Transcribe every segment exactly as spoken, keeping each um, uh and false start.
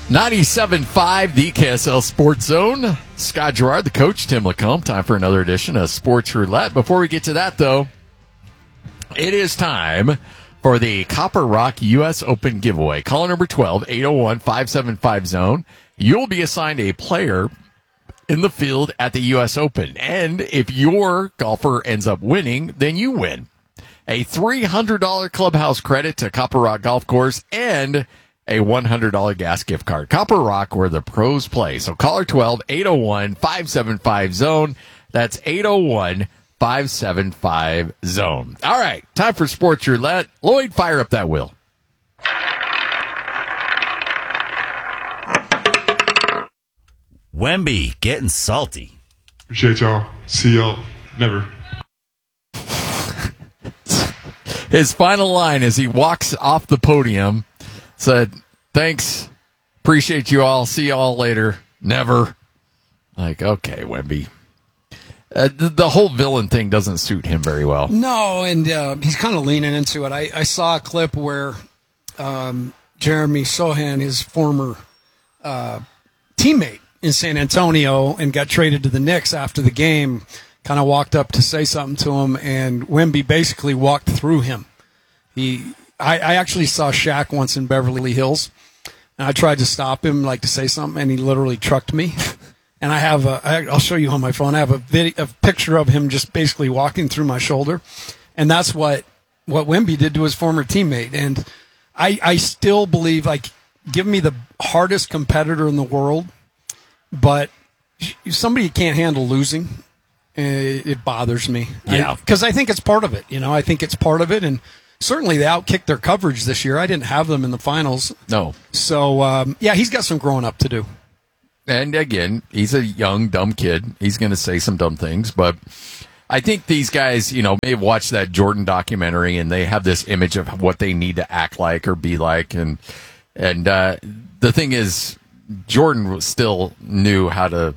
ninety-seven point five, the K S L Sports Zone. Scott Gerard, the coach, Tim Lacombe. Time for another edition of Sports Roulette. Before we get to that, though, it is time for the Copper Rock U S Open giveaway. Caller number twelve, eight oh one, five seven five, zone. You'll be assigned a player in the field at the U S Open. And if your golfer ends up winning, then you win. A three hundred dollars clubhouse credit to Copper Rock Golf Course and a one hundred dollars gas gift card. Copper Rock, where the pros play. So caller twelve, eight oh one, five seven five, zone. That's eight oh one, five seven five, zone. All right, time for Sports Roulette. Lloyd, fire up that wheel. Wemby getting salty. Appreciate y'all. See y'all. Never. His final line as he walks off the podium said, thanks, appreciate you all, see y'all later, never. Like, okay, Wemby. Uh, the, the whole villain thing doesn't suit him very well. No, and uh, he's kind of leaning into it. I, I saw a clip where um, Jeremy Sohan, his former uh, teammate in San Antonio and got traded to the Knicks after the game, kind of walked up to say something to him, and Wemby basically walked through him. He, I, I actually saw Shaq once in Beverly Hills, and I tried to stop him, like to say something, and he literally trucked me. And I have a, I, I'll show you on my phone. I have a video, a picture of him just basically walking through my shoulder, and that's what what Wemby did to his former teammate. And I, I still believe, like, give me the hardest competitor in the world, but somebody who can't handle losing, it, it bothers me. Yeah, because I, I think it's part of it. You know, I think it's part of it, and certainly they outkicked their coverage this year. I didn't have them in the finals. No. So um, yeah, he's got some growing up to do. And again, he's a young, dumb kid. He's going to say some dumb things, but I think these guys, you know, may have watched that Jordan documentary and they have this image of what they need to act like or be like. And, and, uh, the thing is, Jordan still knew how to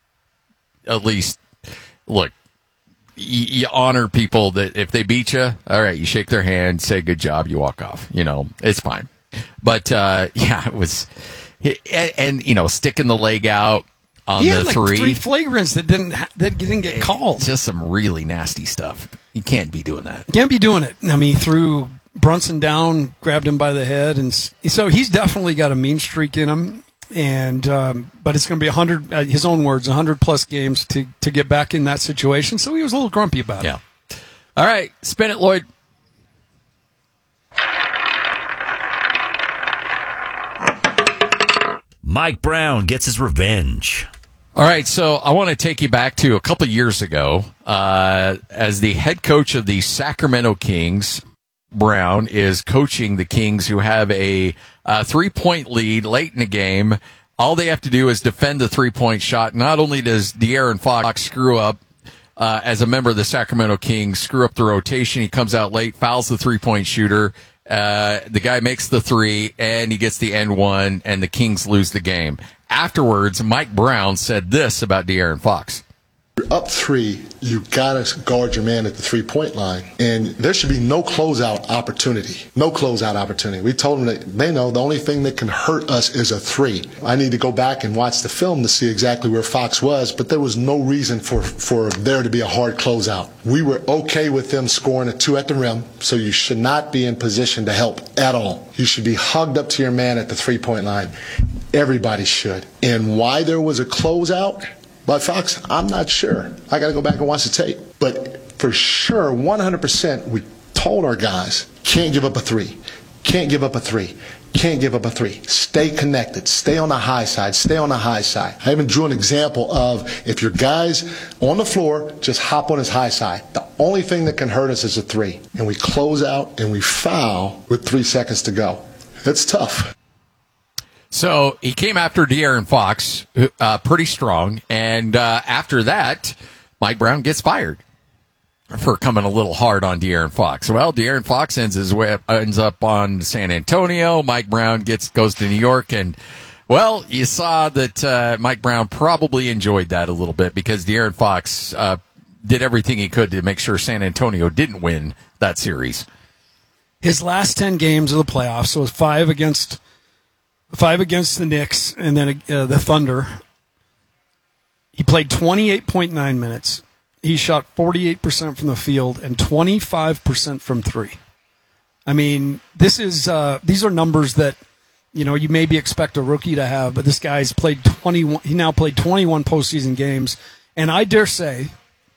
at least look, you, you honor people that if they beat you, all right, you shake their hand, say good job, you walk off, you know, it's fine. But, uh, yeah, it was, and, and you know, sticking the leg out on he the had like three. three flagrants that didn't, that didn't get called. Just some really nasty stuff. You can't be doing that. Can't be doing it. I mean, he threw Brunson down, grabbed him by the head, and so he's definitely got a mean streak in him. And um, but it's going to be a hundred, uh, his own words, a hundred plus games to to get back in that situation. So he was a little grumpy about yeah. it. Yeah. All right, spin it, Lloyd. Mike Brown gets his revenge. All right, so I want to take you back to a couple years ago. Uh, as the head coach of the Sacramento Kings, Brown is coaching the Kings, who have a uh, three-point lead late in the game. All they have to do is defend the three-point shot. Not only does De'Aaron Fox screw up uh, as a member of the Sacramento Kings, screw up the rotation, he comes out late, fouls the three-point shooter. Uh, the guy makes the three, and he gets the end one, and the Kings lose the game. Afterwards, Mike Brown said this about De'Aaron Fox. You're up three, you gotta guard your man at the three-point line, and there should be no closeout opportunity. No closeout opportunity. We told them that they know the only thing that can hurt us is a three. I need to go back and watch the film to see exactly where Fox was, but there was no reason for, for there to be a hard closeout. We were okay with them scoring a two at the rim, so you should not be in position to help at all. You should be hugged up to your man at the three-point line. Everybody should. And why there was a closeout by Fox, I'm not sure. I got to go back and watch the tape. But for sure, one hundred percent, we told our guys, can't give up a three. Can't give up a three. Can't give up a three. Stay connected. Stay on the high side. Stay on the high side. I even drew an example of if your guy's on the floor, just hop on his high side. The only thing that can hurt us is a three. And we close out and we foul with three seconds to go. It's tough. So he came after De'Aaron Fox, uh, pretty strong, and uh, after that, Mike Brown gets fired for coming a little hard on De'Aaron Fox. Well, De'Aaron Fox ends his way, ends up on San Antonio. Mike Brown gets goes to New York, and well, you saw that uh, Mike Brown probably enjoyed that a little bit because De'Aaron Fox uh, did everything he could to make sure San Antonio didn't win that series. His last ten games of the playoffs, so it was five against five against the Knicks, and then uh, the Thunder. He played twenty-eight point nine minutes. He shot forty-eight percent from the field and twenty-five percent from three. I mean, this is uh, these are numbers that, you know, you maybe expect a rookie to have, but this guy's played twenty-one. He now played twenty-one postseason games, and I dare say,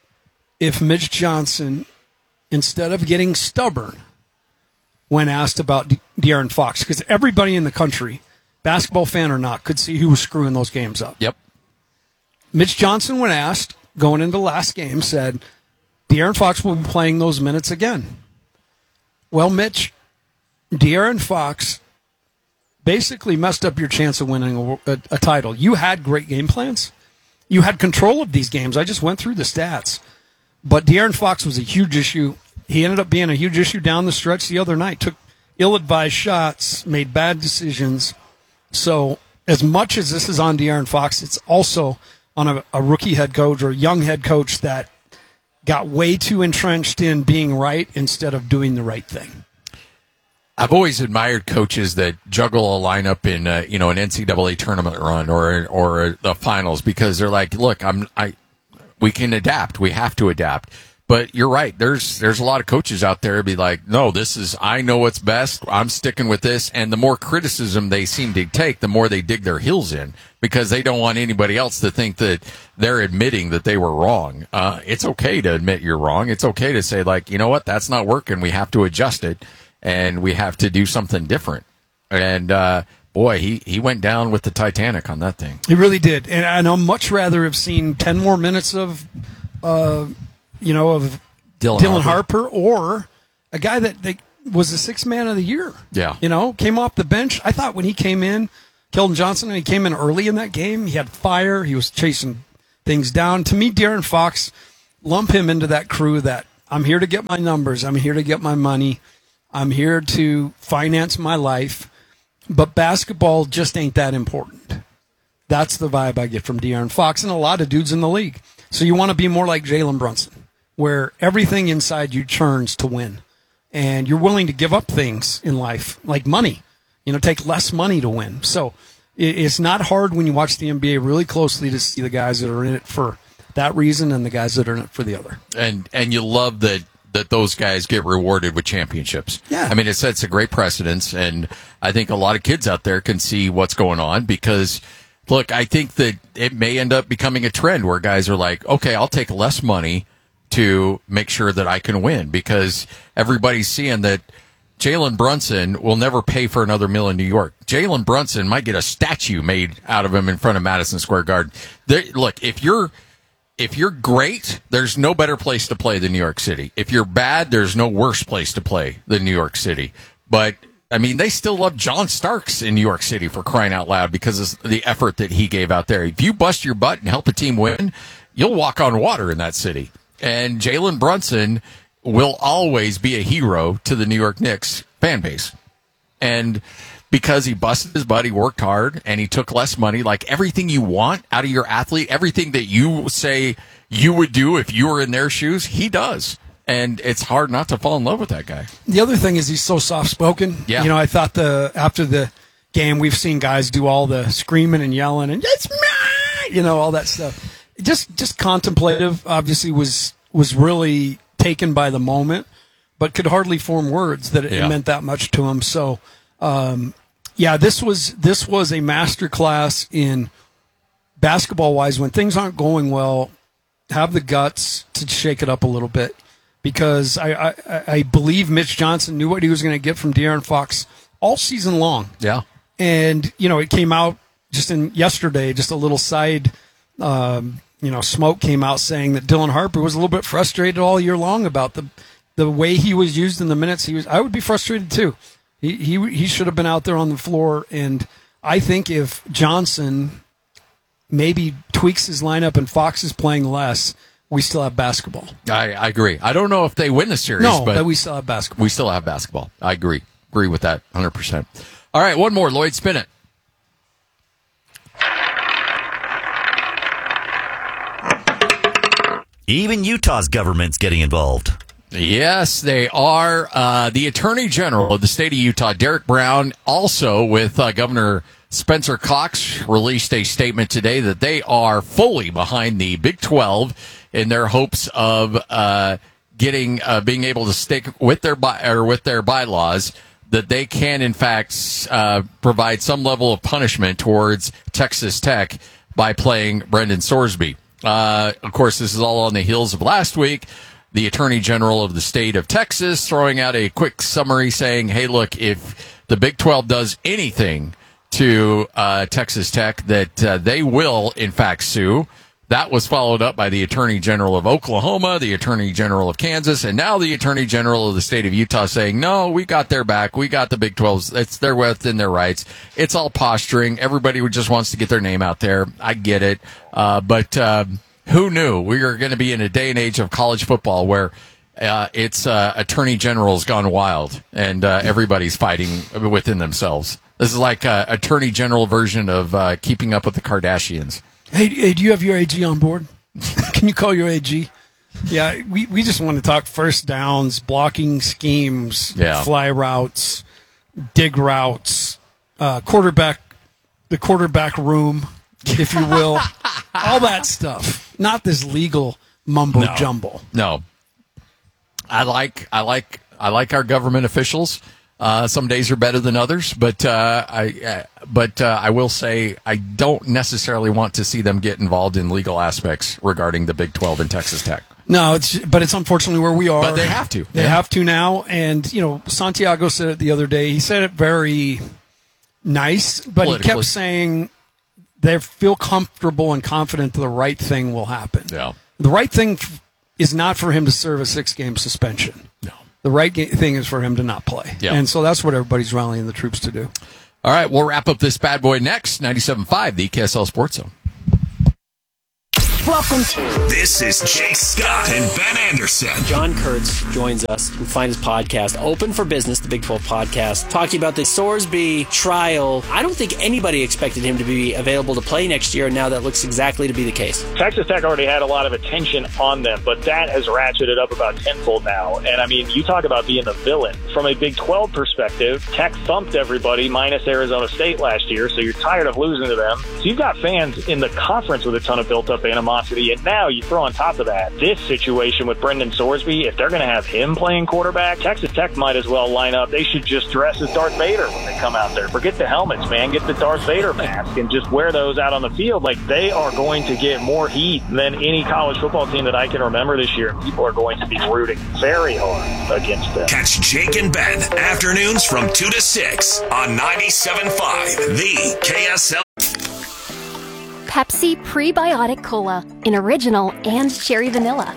if Mitch Johnson, instead of getting stubborn when asked about De- De'Aaron Fox, because everybody in the country, basketball fan or not, could see who was screwing those games up. Yep. Mitch Johnson, when asked going into the last game, said De'Aaron Fox will be playing those minutes again. Well, Mitch, De'Aaron Fox basically messed up your chance of winning a, a, a title. You had great game plans. You had control of these games. I just went through the stats. But De'Aaron Fox was a huge issue. He ended up being a huge issue down the stretch the other night. Took ill-advised shots, made bad decisions. So as much as this is on De'Aaron Fox, it's also on a, a rookie head coach or a young head coach that got way too entrenched in being right instead of doing the right thing. I've always admired coaches that juggle a lineup in, uh, you know, an N C double A tournament run or or the finals because they're like, look, I'm I, we can adapt, we have to adapt. But you're right. There's there's a lot of coaches out there be like, no, this is I know what's best. I'm sticking with this. And the more criticism they seem to take, the more they dig their heels in because they don't want anybody else to think that they're admitting that they were wrong. Uh, it's okay to admit you're wrong. It's okay to say like, you know what, that's not working. We have to adjust it and we have to do something different. And uh, boy, he he went down with the Titanic on that thing. He really did. And I'd much rather have seen ten more minutes of. Uh, you know, of Dylan, Dylan Harper. Harper or a guy that they, was the sixth man of the year. Yeah. You know, came off the bench. I thought when he came in, Keldon Johnson, when he came in early in that game, he had fire. He was chasing things down. To me, De'Aaron Fox, lump him into that crew that I'm here to get my numbers. I'm here to get my money. I'm here to finance my life. But basketball just ain't that important. That's the vibe I get from De'Aaron Fox and a lot of dudes in the league. So you want to be more like Jalen Brunson, where everything inside you churns to win. And you're willing to give up things in life, like money. You know, take less money to win. So it's not hard when you watch the N B A really closely to see the guys that are in it for that reason and the guys that are in it for the other. And and you love that that those guys get rewarded with championships. Yeah. I mean, it sets a great precedence, and I think a lot of kids out there can see what's going on because, look, I think that it may end up becoming a trend where guys are like, okay, I'll take less money to make sure that I can win because everybody's seeing that Jalen Brunson will never pay for another meal in New York. Jalen Brunson might get a statue made out of him in front of Madison Square Garden. There, look, if you're if you're great, there's no better place to play than New York City. If you're bad, there's no worse place to play than New York City. But I mean, they still love John Starks in New York City for crying out loud because of the effort that he gave out there. If you bust your butt and help a team win, you'll walk on water in that city. And Jalen Brunson will always be a hero to the New York Knicks fan base. And because he busted his butt, he worked hard, and he took less money, like everything you want out of your athlete, everything that you say you would do if you were in their shoes, he does. And it's hard not to fall in love with that guy. The other thing is he's so soft-spoken. Yeah. You know, I thought the after the game, we've seen guys do all the screaming and yelling and it's me, you know, all that stuff. Just just contemplative, obviously, was was really taken by the moment, but could hardly form words that it Yeah. meant that much to him. So, um, yeah, this was this was a masterclass in basketball-wise. When things aren't going well, have the guts to shake it up a little bit. Because I, I, I believe Mitch Johnson knew what he was going to get from De'Aaron Fox all season long. Yeah. And, you know, it came out just in yesterday, just a little side, um, you know, smoke came out saying that Dylan Harper was a little bit frustrated all year long about the the way he was used in the minutes he was. I would be frustrated too. He he he should have been out there on the floor. And I think if Johnson maybe tweaks his lineup and Fox is playing less, we still have basketball. I, I agree. I don't know if they win the series, No, but but we still have basketball. we still have basketball. I agree. Agree with that one hundred percent. All right, one more. Lloyd, spin it. Even Utah's government's getting involved. Yes, they are. Uh, the Attorney General of the state of Utah, Derek Brown, also with uh, Governor Spencer Cox, released a statement today that they are fully behind the Big twelve in their hopes of uh, getting, uh, being able to stick with their by, or with their bylaws, that they can, in fact, uh, provide some level of punishment towards Texas Tech by playing Brendan Sorsby. Uh, of course, this is all on the heels of last week. The Attorney General of the state of Texas throwing out a quick summary saying, hey, look, if the Big twelve does anything to uh, Texas Tech, that uh, they will, in fact, sue. That was followed up by the Attorney General of Oklahoma, the Attorney General of Kansas, and now the Attorney General of the state of Utah saying, no, we got their back. We got the Big twelves. It's their within their rights. It's all posturing. Everybody just wants to get their name out there. I get it. Uh, but uh, who knew we were going to be in a day and age of college football where uh, it's uh, Attorney Generals gone wild and uh, everybody's fighting within themselves. This is like a Attorney General version of uh, Keeping Up with the Kardashians. Hey, hey, do you have your A G on board? Can you call your A G? Yeah, we, we just want to talk first downs, blocking schemes, yeah. fly routes, dig routes, uh, quarterback, the quarterback room, if you will, all that stuff. Not this legal mumbo no. jumbo. No, I like I like I like our government officials. Uh, some days are better than others, but uh, I uh, but uh, I will say I don't necessarily want to see them get involved in legal aspects regarding the Big twelve and Texas Tech. No, it's but it's unfortunately where we are. But they have to. They yeah. have to now. And you know, Santiago said it the other day. He said it very nice, but he kept saying they feel comfortable and confident the right thing will happen. Yeah. The right thing f- is not for him to serve a six-game suspension. No. The right ga- thing is for him to not play. Yeah. And so that's what everybody's rallying the troops to do. All right, we'll wrap up this bad boy next. ninety-seven point five, the K S L Sports Zone. Welcome to This is Jake Scott and Ben Anderson. John Kurtz joins us. You can find his podcast, Open for Business, the Big twelve podcast, talking about the Sorsby trial. I don't think anybody expected him to be available to play next year, and now that looks exactly to be the case. Texas Tech already had a lot of attention on them, but that has ratcheted up about tenfold now. And, I mean, you talk about being the villain. From a Big twelve perspective, Tech thumped everybody minus Arizona State last year, so you're tired of losing to them. So you've got fans in the conference with a ton of built-up animosity. And now you throw on top of that this situation with Brendan Sorsby. If they're going to have him playing quarterback, Texas Tech might as well line up. They should just dress as Darth Vader when they come out there. Forget the helmets, man. Get the Darth Vader mask and just wear those out on the field. Like, they are going to get more heat than any college football team that I can remember this year. People are going to be rooting very hard against them. Catch Jake and Ben afternoons from two to six on ninety-seven point five, the K S L. Pepsi Prebiotic Cola in original and cherry vanilla.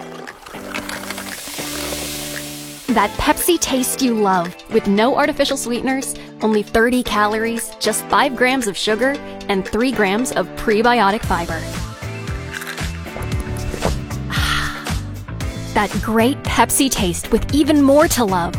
That Pepsi taste you love with no artificial sweeteners, only thirty calories, just five grams of sugar, and three grams of prebiotic fiber. That great Pepsi taste with even more to love.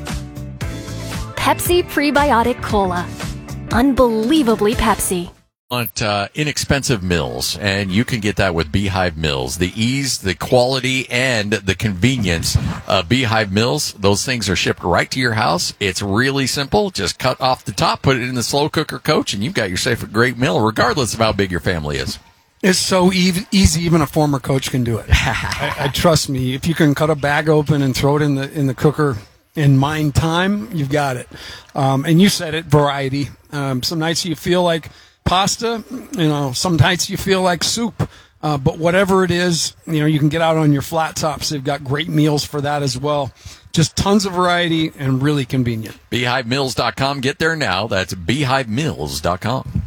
Pepsi Prebiotic Cola. Unbelievably Pepsi. Want uh, inexpensive meals, and you can get that with Beehive Meals. The ease, the quality, and the convenience of Beehive Meals. Those things are shipped right to your house. It's really simple. Just cut off the top, put it in the slow cooker coach, and you've got yourself a great meal, regardless of how big your family is. It's so ev- easy, even a former coach can do it. I, I trust me. If you can cut a bag open and throw it in the in the cooker in mind time, you've got it. Um, and you said it, variety. Um, some nights you feel like pasta, you know, some nights you feel like soup, uh, but whatever it is, you know, you can get out on your flat tops. They've got great meals for that as well. Just tons of variety and really convenient. beehive mills dot com. Get there now. That's beehive mills dot com.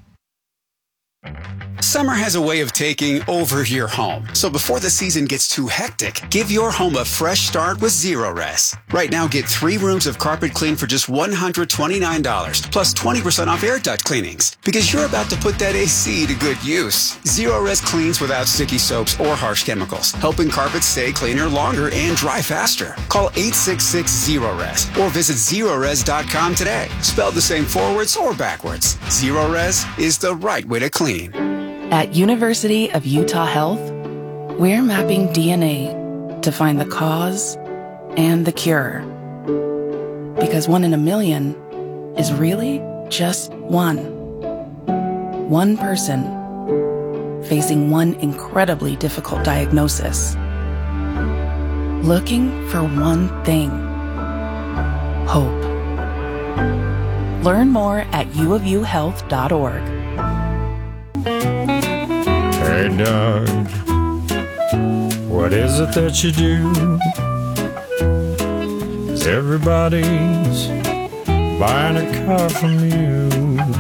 Summer has a way of taking over your home. So before the season gets too hectic, give your home a fresh start with Zerorez. Right now, get three rooms of carpet clean for just one hundred twenty-nine dollars, plus twenty percent off air duct cleanings. Because you're about to put that A C to good use. Zerorez cleans without sticky soaps or harsh chemicals, helping carpets stay cleaner longer and dry faster. Call eight six six Zerorez or visit Zerorez dot com today. Spelled the same forwards or backwards. Zerorez is the right way to clean. At University of Utah Health, we're mapping D N A to find the cause and the cure. Because one in a million is really just one. One person facing one incredibly difficult diagnosis. Looking for one thing. Hope. Learn more at u of u health dot org. Hey, Doug, what is it that you do? 'Cause everybody's buying a car from you.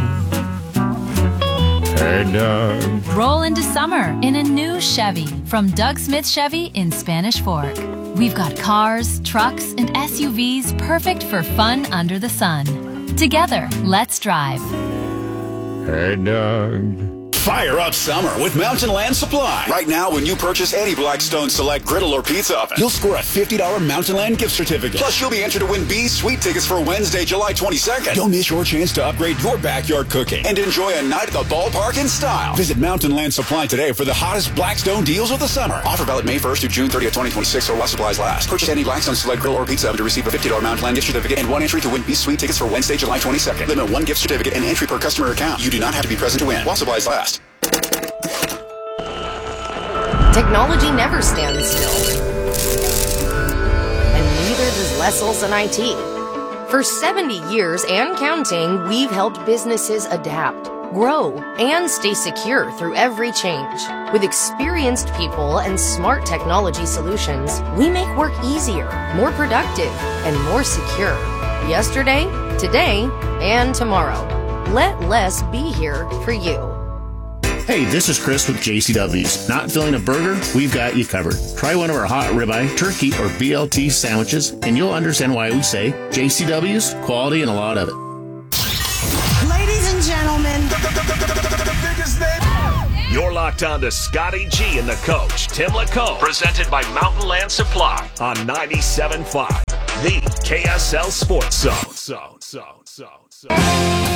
Hey, Doug. Roll into summer in a new Chevy from Doug Smith Chevy in Spanish Fork. We've got cars, trucks, and S U Vs perfect for fun under the sun. Together, let's drive. Hey, Doug. Fire up summer with Mountain Land Supply. Right now, when you purchase any Blackstone Select griddle or pizza oven, you'll score a fifty dollars Mountain Land gift certificate. Plus, you'll be entered to win B's Sweet tickets for Wednesday, July twenty-second. Don't miss your chance to upgrade your backyard cooking and enjoy a night at the ballpark in style. Visit Mountain Land Supply today for the hottest Blackstone deals of the summer. Offer valid May first through June thirtieth, twenty twenty-six, or while supplies last. Purchase any Blackstone Select griddle or pizza oven to receive a fifty dollars Mountain Land gift certificate and one entry to win B's Sweet tickets for Wednesday, July twenty-second. Limit one gift certificate and entry per customer account. You do not have to be present to win. While supplies last. Technology never stands still. And neither does Lesselson I T. For seventy years and counting, we've helped businesses adapt, grow, and stay secure through every change. With experienced people and smart technology solutions, we make work easier, more productive, and more secure. Yesterday, today, and tomorrow. Let Less be here for you. Hey, this is Chris with J C W's. Not feeling a burger? We've got you covered. Try one of our hot ribeye, turkey, or B L T sandwiches, and you'll understand why we say J C W's, quality and a lot of it. Ladies and gentlemen, you're locked on to Scotty G and the coach, Tim LaComb, presented by Mountain Land Supply on ninety-seven point five, the K S L Sports Zone. So, so, so, so.